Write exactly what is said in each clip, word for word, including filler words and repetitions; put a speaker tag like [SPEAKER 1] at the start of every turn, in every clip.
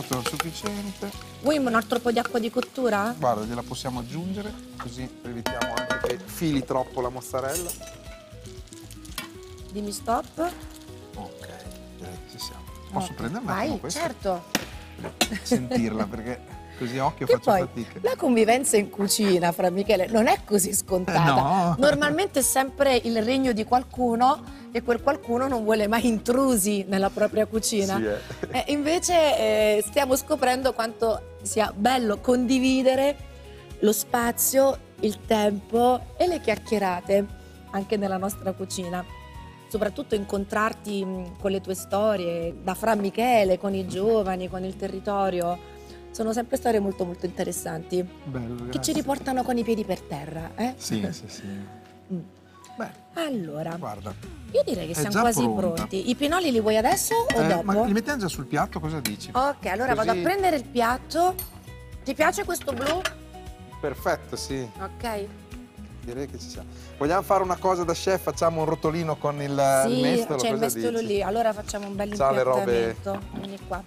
[SPEAKER 1] Questo è sufficiente.
[SPEAKER 2] Vuoi un altro po' di acqua di cottura?
[SPEAKER 1] Guarda, gliela possiamo aggiungere, così evitiamo anche che fili troppo la mozzarella.
[SPEAKER 2] Dimmi stop.
[SPEAKER 1] Ok, direi che ci siamo. Posso
[SPEAKER 2] Ok.
[SPEAKER 1] prendere un attimo
[SPEAKER 2] Vai,
[SPEAKER 1] questo?
[SPEAKER 2] certo.
[SPEAKER 1] Sentirla, perché così a occhio
[SPEAKER 2] Che
[SPEAKER 1] faccio
[SPEAKER 2] poi
[SPEAKER 1] fatica.
[SPEAKER 2] la convivenza in cucina fra Michele non è così scontata.
[SPEAKER 1] Eh, no.
[SPEAKER 2] Normalmente è sempre il regno di qualcuno e quel qualcuno non vuole mai intrusi nella propria cucina.
[SPEAKER 1] Sì, eh.
[SPEAKER 2] Eh, invece eh, stiamo scoprendo quanto sia bello condividere lo spazio, il tempo e le chiacchierate anche nella nostra cucina. Soprattutto incontrarti mh, con le tue storie, da Fra Michele, con i giovani, con il territorio. Sono sempre storie molto molto interessanti,
[SPEAKER 1] Bello,
[SPEAKER 2] che ci
[SPEAKER 1] grazie.
[SPEAKER 2] riportano con i piedi per terra. Eh?
[SPEAKER 1] Sì, sì, sì.
[SPEAKER 2] Mm.
[SPEAKER 1] Beh,
[SPEAKER 2] Allora,
[SPEAKER 1] guarda.
[SPEAKER 2] io direi che
[SPEAKER 1] È
[SPEAKER 2] siamo
[SPEAKER 1] già
[SPEAKER 2] quasi
[SPEAKER 1] pronta.
[SPEAKER 2] pronti. I pinoli li vuoi adesso o
[SPEAKER 1] Eh,
[SPEAKER 2] dopo?
[SPEAKER 1] ma li mettiamo già sul piatto, cosa dici?
[SPEAKER 2] Ok, allora vado a
[SPEAKER 1] Così-
[SPEAKER 2] prendere il piatto. Ti piace questo blu?
[SPEAKER 1] Perfetto, sì.
[SPEAKER 2] Ok.
[SPEAKER 1] Direi che ci siamo. Vogliamo fare una cosa da chef? Facciamo un rotolino con il, il
[SPEAKER 2] Sì,
[SPEAKER 1] mestolo?
[SPEAKER 2] c'è il
[SPEAKER 1] cosa
[SPEAKER 2] mestolo
[SPEAKER 1] dici?
[SPEAKER 2] lì. Allora facciamo un bel
[SPEAKER 1] Ciao, le robe-
[SPEAKER 2] impiattamento. Vieni qua.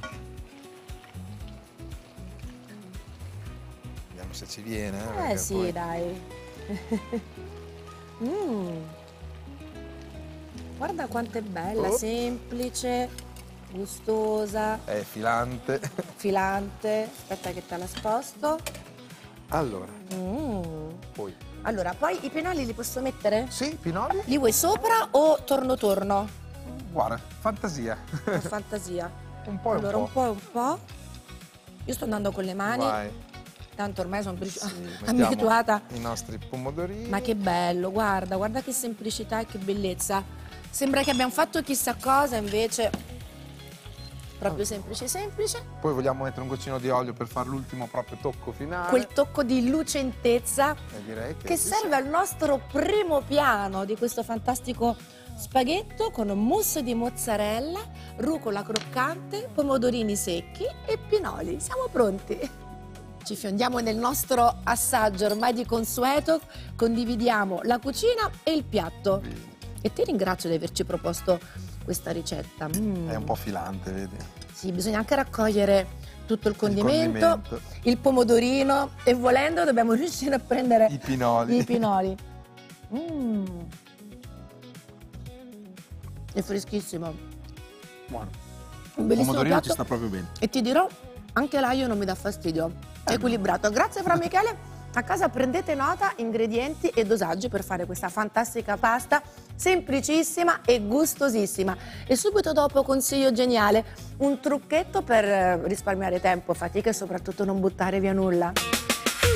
[SPEAKER 1] Vediamo se ci viene. Eh,
[SPEAKER 2] Eh
[SPEAKER 1] perché
[SPEAKER 2] sì,
[SPEAKER 1] poi-
[SPEAKER 2] dai. Mm. Guarda quanto è bella,
[SPEAKER 1] Oh.
[SPEAKER 2] semplice, gustosa,
[SPEAKER 1] È filante.
[SPEAKER 2] filante. Aspetta che te la sposto.
[SPEAKER 1] Allora,
[SPEAKER 2] Mm.
[SPEAKER 1] poi.
[SPEAKER 2] Allora, poi i pinoli li posso mettere?
[SPEAKER 1] Sì, pinoli?
[SPEAKER 2] Li vuoi sopra o torno torno?
[SPEAKER 1] Guarda, fantasia.
[SPEAKER 2] Ho fantasia.
[SPEAKER 1] Un po' e
[SPEAKER 2] Allora,
[SPEAKER 1] un
[SPEAKER 2] un
[SPEAKER 1] po'.
[SPEAKER 2] po' e un po'. Io sto andando con le mani,
[SPEAKER 1] Vai.
[SPEAKER 2] tanto ormai sono
[SPEAKER 1] Sì, mettiamo
[SPEAKER 2] abituata.
[SPEAKER 1] i nostri pomodorini.
[SPEAKER 2] Ma che bello, guarda, guarda che semplicità e che bellezza. Sembra che abbiamo fatto chissà cosa, invece proprio semplice semplice.
[SPEAKER 1] Poi vogliamo mettere un goccino di olio per fare l'ultimo proprio tocco finale.
[SPEAKER 2] Quel tocco di lucentezza
[SPEAKER 1] E direi che,
[SPEAKER 2] che
[SPEAKER 1] ci
[SPEAKER 2] serve al nostro primo piano di questo fantastico spaghetto con mousse di mozzarella, rucola croccante, pomodorini secchi e pinoli. Siamo pronti. Ci fiondiamo nel nostro assaggio ormai di consueto, condividiamo la cucina e il piatto.
[SPEAKER 1] siamo.
[SPEAKER 2] E ti ringrazio di averci proposto questa ricetta. Mm.
[SPEAKER 1] È un po' filante, vedi?
[SPEAKER 2] Sì, bisogna anche raccogliere tutto il
[SPEAKER 1] Il
[SPEAKER 2] condimento, il,
[SPEAKER 1] condimento.
[SPEAKER 2] pomodorino e volendo dobbiamo riuscire a prendere
[SPEAKER 1] I pinoli.
[SPEAKER 2] i pinoli. Mm. È freschissimo.
[SPEAKER 1] Buono.
[SPEAKER 2] Un
[SPEAKER 1] Il
[SPEAKER 2] bellissimo
[SPEAKER 1] pomodorino
[SPEAKER 2] piatto.
[SPEAKER 1] ci sta proprio bene.
[SPEAKER 2] E ti dirò, anche l'aglio non mi dà fastidio. È equilibrato. Grazie Fra Michele. A casa prendete nota, ingredienti e dosaggi per fare questa fantastica pasta, semplicissima e gustosissima. E subito dopo consiglio geniale, un trucchetto per risparmiare tempo, fatica e soprattutto non buttare via nulla.